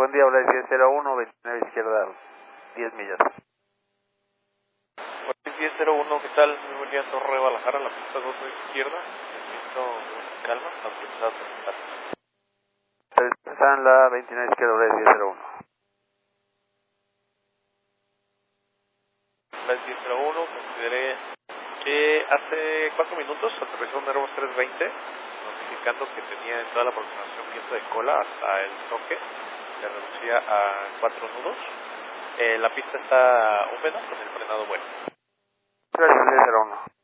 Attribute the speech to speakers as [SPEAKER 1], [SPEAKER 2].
[SPEAKER 1] buen día, habla 1001, 29 izquierda, 10 millas.
[SPEAKER 2] 1001, ¿qué tal? Muy buen día, Torre Guadalajara, la pista 2 izquierda. Necesito calma, autoridad central.
[SPEAKER 1] Está en la 29 izquierda, 1001.
[SPEAKER 2] La 1001, consideré que hace 4 minutos aterrizó un Airbus 320, notificando que tenía en toda la aproximación viento de cola hasta el toque, se reducía a 4 nudos. La pista está húmeda con el frenado bueno.
[SPEAKER 1] Gracias, 1001.